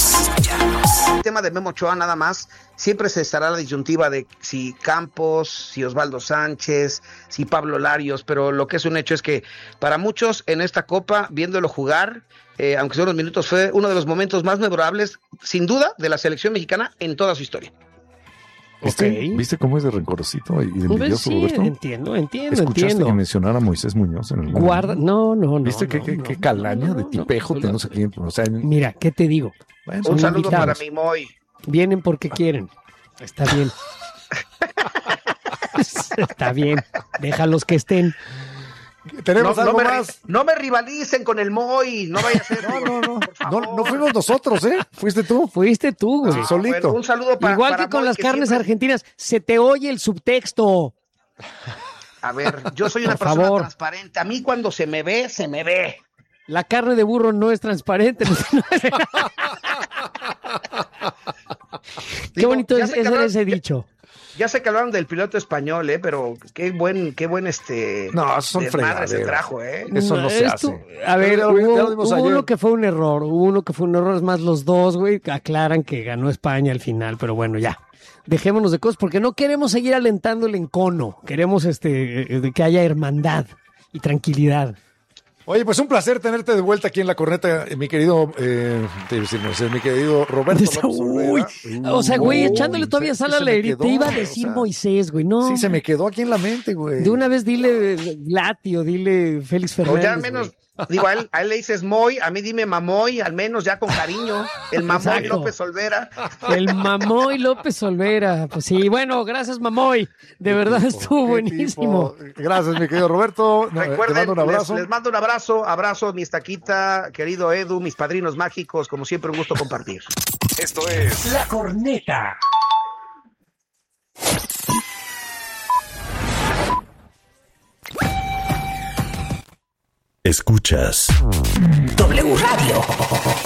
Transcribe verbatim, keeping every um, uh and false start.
Escuchas. El tema de Memo Ochoa nada más, siempre se estará la disyuntiva de si Campos, si Osvaldo Sánchez, si Pablo Larios, pero lo que es un hecho es que para muchos en esta Copa, viéndolo jugar, eh, aunque son unos minutos, fue uno de los momentos más memorables, sin duda, de la selección mexicana en toda su historia. ¿Viste? Okay. ¿Viste cómo es de rencorosito y de Pues envidioso, sí, Roberto? entiendo, entiendo, ¿Escuchaste entiendo. que mencionara a Moisés Muñoz en el Guarda, no, no, no. ¿Viste no, qué, no, qué, no, qué no, calaña no, de no, tipejo? no, No sé quién, o sea, mira, ¿qué te digo? bueno, Un saludo invitados. para mi Moy. Vienen porque quieren. Está bien. Está bien. Déjalos que estén. tenemos No, algo no me, más. no me rivalicen con el Moy, no vaya a ser. No, no, no. por No, favor. no fuimos nosotros, ¿eh? Fuiste tú. Fuiste tú, güey. Ah, solito. bueno, un saludo para Igual para que con Moy, las que carnes siempre- argentinas, se te oye el subtexto. A ver, yo soy una Por persona favor. transparente. A mí cuando se me ve, se me ve. La carne de burro no es transparente. Qué Digo, bonito ya es, sé que es hablan- ese ya- dicho. Ya sé que hablaron del piloto español, eh, pero qué buen, qué buen este. No, son desmadre se fregaderas. trajo, eh. Eso no se Esto- hace. A ver, Ya lo vi- hubo, ya lo vimos hubo ayer. uno que fue un error, hubo uno que fue un error, es más, los dos, güey, aclaran que ganó España al final, pero bueno, ya. Dejémonos de cosas porque no queremos seguir alentando el encono, queremos este eh, de que haya hermandad y tranquilidad. Oye, pues un placer tenerte de vuelta aquí en La Corneta, eh, mi querido, eh, te iba a decir, no sé, mi querido Roberto López Uy, Olvera. o sea, güey, Uy, echándole todavía se- sal se a la me herida. quedó, Te iba a o decir sea, Moisés, güey, no. Sí, se me quedó aquí en la mente, güey. De una vez dile eh, Latio, dile Félix O Fernández. ya al menos, güey. digo, a él, a él le dices Moy, a mí dime Mamoy, al menos ya con cariño. El Mamoy Exacto. López Olvera. El Mamoy López Olvera. Pues sí, bueno, gracias Mamoy. De verdad Qué estuvo qué buenísimo. tipo. Gracias, mi querido Roberto. No, Recuerden, te mando un abrazo. Les, les mando un abrazo, abrazo, mi estaquita, querido Edu, mis padrinos mágicos, como siempre, un gusto compartir. Esto es La Corneta. Escuchas W Radio.